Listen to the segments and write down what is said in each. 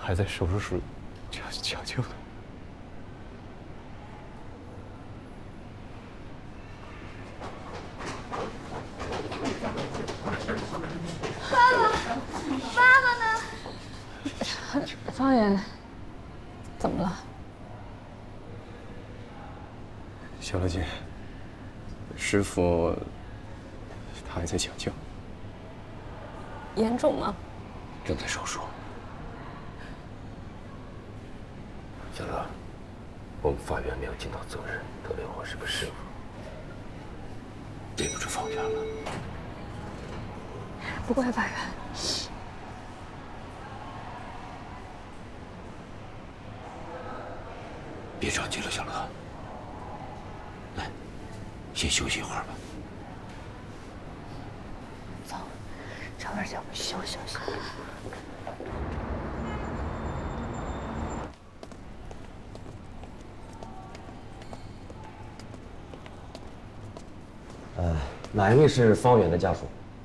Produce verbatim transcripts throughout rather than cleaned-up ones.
还在手术室抢抢救呢。 爸爸，爸爸呢？ 方圆，怎么了？ 小乐姐，师傅他还在抢救， 严重吗？ 正在手术。 小乐，我们法院没有尽到责任，得罪我是个师傅，对不住方圆了。 不怪法院。 别着急了，小乐。来，先休息一会儿吧。 走，找点地儿休息休息。 呃，哪一位是方圆的家属？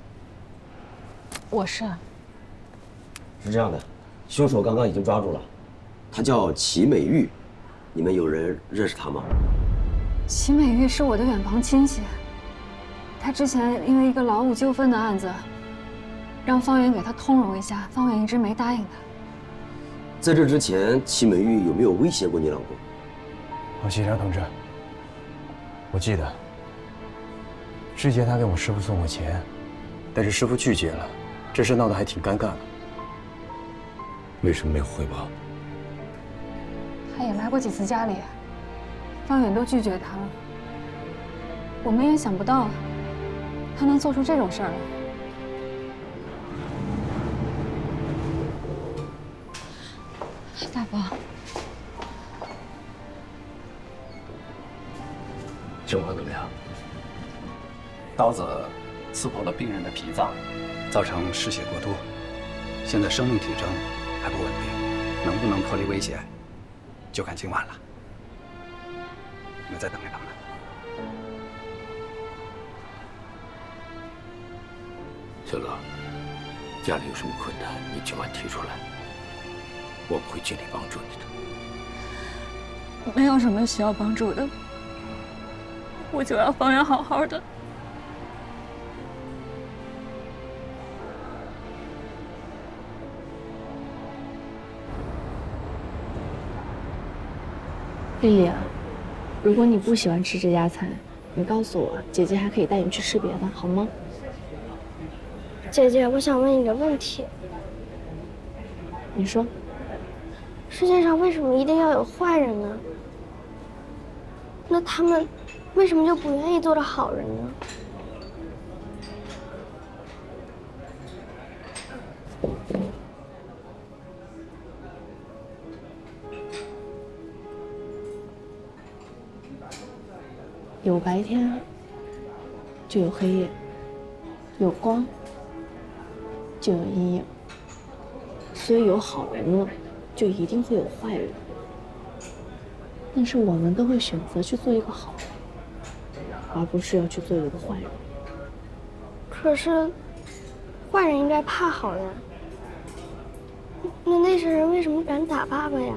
我是。 是这样的，凶手刚刚已经抓住了，他叫齐美玉，你们有人认识他吗？ 齐美玉是我的远房亲戚，他之前因为一个劳务纠纷的案子，让方圆给他通融一下，方圆一直没答应他。 在这之前，齐美玉有没有威胁过你老公？ 王西昌同志，我记得之前他给我师傅送过钱，但是师傅拒绝了，这事闹得还挺尴尬的。 为什么没有汇报？ 他也来过几次家里，方远都拒绝他了。我们也想不到，他能做出这种事儿来。大伯， 情况怎么样？ 刀子刺破了病人的脾脏，造成失血过多，现在生命体征还不稳定，能不能脱离危险，就看今晚了。你们再等一等吧。 小乐，家里有什么困难，你尽管提出来，我们会尽力帮助你的。 没有什么需要帮助的，我就要方圆好好的。 丽丽啊，如果你不喜欢吃这家菜，你告诉我，姐姐还可以带你去吃别的，好吗？ 姐姐，我想问你个问题。 你说。 世界上为什么一定要有坏人呢？那他们为什么就不愿意做着好人呢？ 有白天，就有黑夜；有光，就有阴影。所以有好人呢，就一定会有坏人。但是我们都会选择去做一个好人，而不是要去做一个坏人。 可是，坏人应该怕好人。那那些人为什么敢打爸爸呀？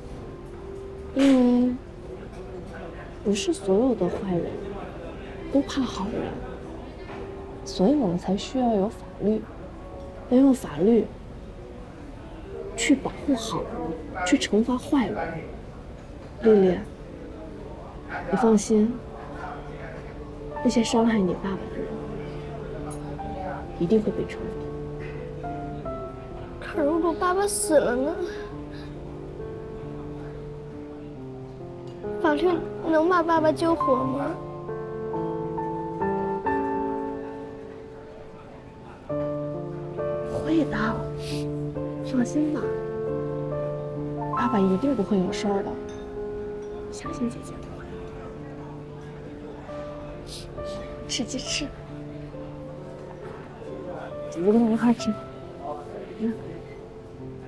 因为不是所有的坏人都怕好人，所以我们才需要有法律，要用法律去保护好人，去惩罚坏人。丽丽，你放心，那些伤害你爸爸的人一定会被惩罚。 可如果爸爸死了呢？法律能把爸爸救活吗？ 会的，放心吧，爸爸一定不会有事儿的，相信姐姐。吃鸡翅，姐姐跟你一块吃。嗯。